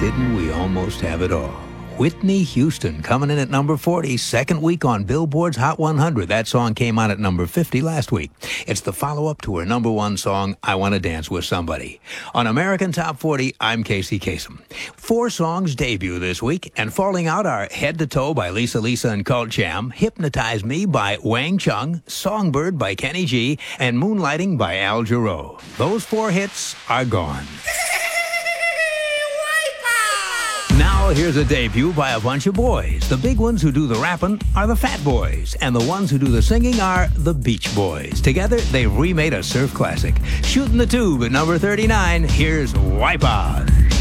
Didn't we almost have it all? Whitney Houston coming in at number 40, second week on Billboard's Hot 100. That song came out at number 50 last week. It's the follow-up to her number one song, I Want to Dance with Somebody. On American Top 40, I'm Casey Kasem. 4 songs debut this week, and falling out are Head to Toe by Lisa Lisa and Cult Jam, Hypnotize Me by Wang Chung, Songbird by Kenny G, and Moonlighting by Al Jarreau. Those 4 hits are gone. Now here's a debut by a bunch of boys. The big ones who do the rapping are the Fat Boys, and the ones who do the singing are the Beach Boys. Together, they've remade a surf classic. Shooting the Tube at number 39, here's Wipeout.